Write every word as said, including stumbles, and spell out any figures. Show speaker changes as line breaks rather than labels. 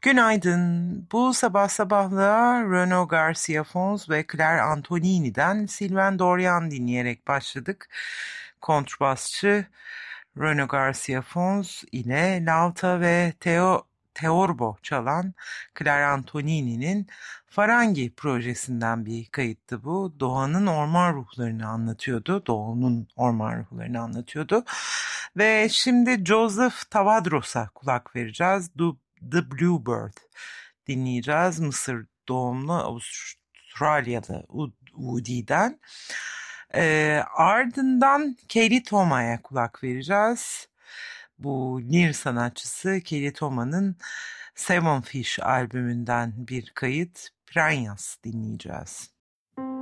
Günaydın. Bu sabah sabahla Renaud Garcia Fons ve Claire Antonini'den Sylvain Dorian dinleyerek başladık. Kontrbasçı Renaud Garcia Fons ile Lauta ve Teo, Teorbo çalan Claire Antonini'nin Farangi projesinden bir kayıttı bu. Doğanın orman ruhlarını anlatıyordu. Doğanın orman ruhlarını anlatıyordu. Ve şimdi Joseph Tavadros'a kulak vereceğiz. Du The Bluebird dinleyeceğiz. Mısır doğumlu Avustralyalı Woody'den. Ee, ardından Kelly Toma'ya kulak vereceğiz. Bu lir sanatçısı Kelly Toma'nın Seven Fish albümünden bir kayıt Piranhas dinleyeceğiz.